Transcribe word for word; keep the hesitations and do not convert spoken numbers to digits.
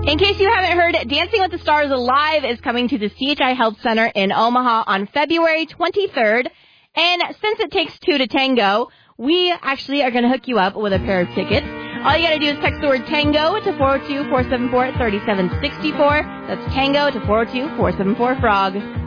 In case you haven't heard, Dancing with the Stars Live is coming to the C H I Health Center in Omaha on February twenty-third. And since it takes two to tango, we actually are going to hook you up with a pair of tickets. All you got to do is text the word TANGO to four oh two, four seven four, three seven six four. That's TANGO to four oh two, four seven four, FROG.